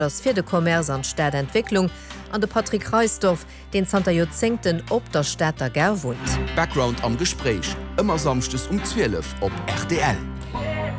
das fir de Kommerz an Städtentwicklung an de Patrick Reisdorf, den Santa Jozengten op der Städter Ger wohnt. Background am Gespräch, immer samstes um 12 op RTL.